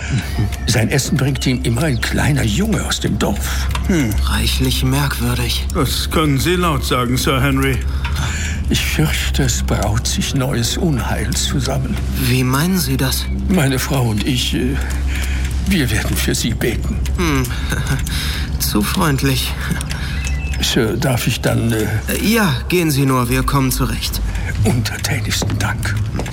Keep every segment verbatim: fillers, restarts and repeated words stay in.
Sein Essen bringt ihm immer ein kleiner Junge aus dem Dorf. Hm. Reichlich merkwürdig. Das können Sie laut sagen, Sir Henry. Ich fürchte, es braut sich neues Unheil zusammen. Wie meinen Sie das? Meine Frau und ich, äh, wir werden für Sie beten. Hm. Zu freundlich. Sir, darf ich dann... Äh, ja, gehen Sie nur, wir kommen zurecht. Untertänigsten Dank.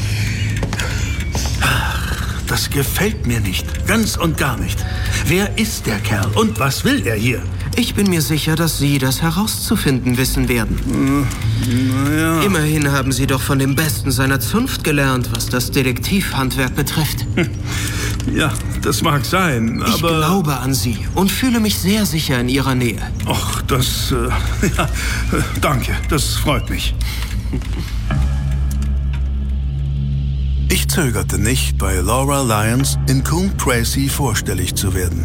Das gefällt mir nicht. Ganz und gar nicht. Wer ist der Kerl und was will er hier? Ich bin mir sicher, dass Sie das herauszufinden wissen werden. Na ja. Immerhin haben Sie doch von dem Besten seiner Zunft gelernt, was das Detektivhandwerk betrifft. Ja, das mag sein, aber... Ich glaube an Sie und fühle mich sehr sicher in Ihrer Nähe. Ach, das... Äh, ja, danke, das freut mich. Ich zögerte nicht, bei Laura Lyons in Coombe Tracey vorstellig zu werden.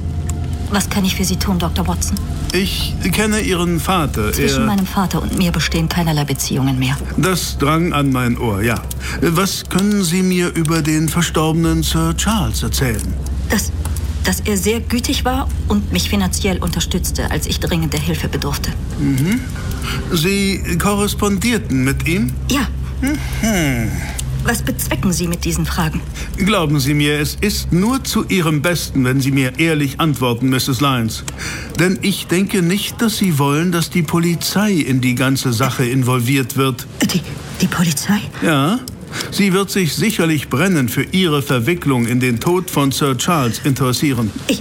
Was kann ich für Sie tun, Doktor Watson? Ich kenne Ihren Vater. Zwischen er... meinem Vater und mir bestehen keinerlei Beziehungen mehr. Das drang an mein Ohr, ja. Was können Sie mir über den verstorbenen Sir Charles erzählen? Dass, dass er sehr gütig war und mich finanziell unterstützte, als ich dringender Hilfe bedurfte. Mhm. Sie korrespondierten mit ihm? Ja. Mhm. Was bezwecken Sie mit diesen Fragen? Glauben Sie mir, es ist nur zu Ihrem Besten, wenn Sie mir ehrlich antworten, Misses Lyons. Denn ich denke nicht, dass Sie wollen, dass die Polizei in die ganze Sache involviert wird. Die, die Polizei? Ja. Sie wird sich sicherlich brennend für Ihre Verwicklung in den Tod von Sir Charles interessieren. Ich...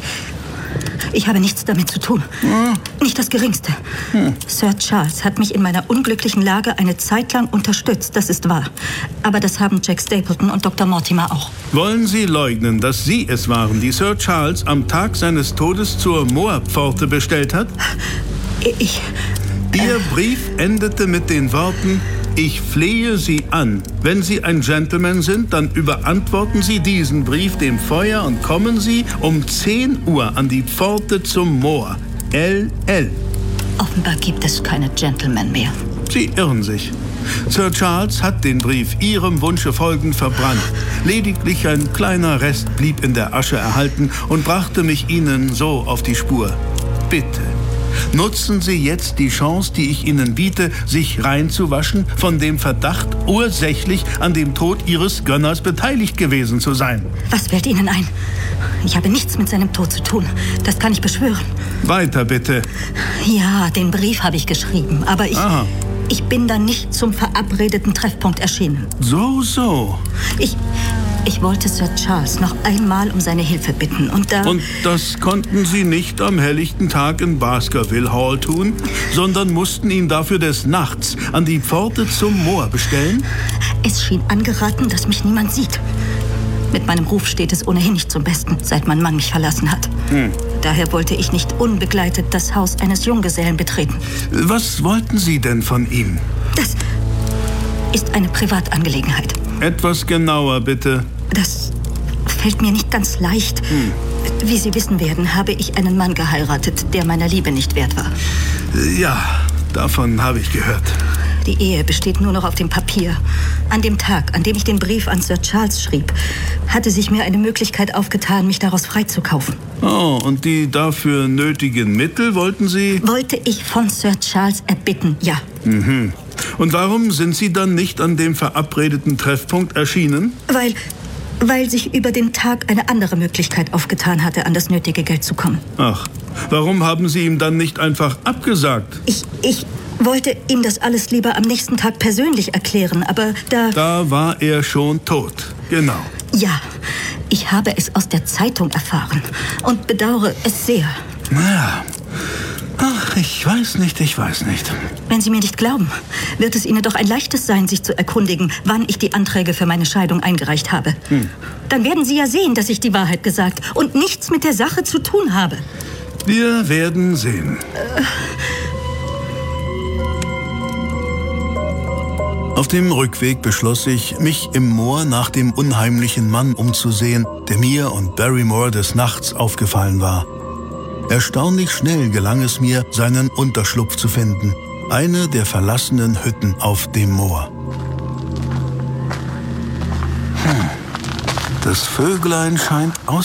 Ich habe nichts damit zu tun. Hm. Nicht das Geringste. Hm. Sir Charles hat mich in meiner unglücklichen Lage eine Zeit lang unterstützt, das ist wahr. Aber das haben Jack Stapleton und Doktor Mortimer auch. Wollen Sie leugnen, dass Sie es waren, die Sir Charles am Tag seines Todes zur Moorpforte bestellt hat? Ich... Ihr äh, Brief endete mit den Worten: Ich flehe Sie an. Wenn Sie ein Gentleman sind, dann überantworten Sie diesen Brief dem Feuer und kommen Sie um zehn Uhr an die Pforte zum Moor. L L. Offenbar gibt es keine Gentlemen mehr. Sie irren sich. Sir Charles hat den Brief Ihrem Wunsche folgend verbrannt. Lediglich ein kleiner Rest blieb in der Asche erhalten und brachte mich Ihnen so auf die Spur. Bitte. Nutzen Sie jetzt die Chance, die ich Ihnen biete, sich reinzuwaschen von dem Verdacht, ursächlich an dem Tod Ihres Gönners beteiligt gewesen zu sein. Was fällt Ihnen ein? Ich habe nichts mit seinem Tod zu tun. Das kann ich beschwören. Weiter bitte. Ja, den Brief habe ich geschrieben, aber ich... Aha. Ich bin dann nicht zum verabredeten Treffpunkt erschienen. So, so. Ich... Ich wollte Sir Charles noch einmal um seine Hilfe bitten und da... Und das konnten Sie nicht am helllichten Tag in Baskerville Hall tun, sondern mussten ihn dafür des Nachts an die Pforte zum Moor bestellen? Es schien angeraten, dass mich niemand sieht. Mit meinem Ruf steht es ohnehin nicht zum Besten, seit mein Mann mich verlassen hat. Hm. Daher wollte ich nicht unbegleitet das Haus eines Junggesellen betreten. Was wollten Sie denn von ihm? Das ist eine Privatangelegenheit. Etwas genauer, bitte. Das fällt mir nicht ganz leicht. Hm. Wie Sie wissen werden, habe ich einen Mann geheiratet, der meiner Liebe nicht wert war. Ja, davon habe ich gehört. Die Ehe besteht nur noch auf dem Papier. An dem Tag, an dem ich den Brief an Sir Charles schrieb, hatte sich mir eine Möglichkeit aufgetan, mich daraus freizukaufen. Oh, und die dafür nötigen Mittel wollten Sie? Wollte ich von Sir Charles erbitten, ja. Mhm. Und warum sind Sie dann nicht an dem verabredeten Treffpunkt erschienen? Weil... Weil sich über den Tag eine andere Möglichkeit aufgetan hatte, an das nötige Geld zu kommen. Ach, warum haben Sie ihm dann nicht einfach abgesagt? Ich, ich wollte ihm das alles lieber am nächsten Tag persönlich erklären, aber da... Da war er schon tot, genau. Ja, ich habe es aus der Zeitung erfahren und bedauere es sehr. Naja, ach, ich weiß nicht, ich weiß nicht. Wenn Sie mir nicht glauben, wird es Ihnen doch ein leichtes sein, sich zu erkundigen, wann ich die Anträge für meine Scheidung eingereicht habe. Hm. Dann werden Sie ja sehen, dass ich die Wahrheit gesagt und nichts mit der Sache zu tun habe. Wir werden sehen. Äh. Auf dem Rückweg beschloss ich, mich im Moor nach dem unheimlichen Mann umzusehen, der mir und Barrymore des Nachts aufgefallen war. Erstaunlich schnell gelang es mir, seinen Unterschlupf zu finden. Eine der verlassenen Hütten auf dem Moor. Hm. Das Vöglein scheint aus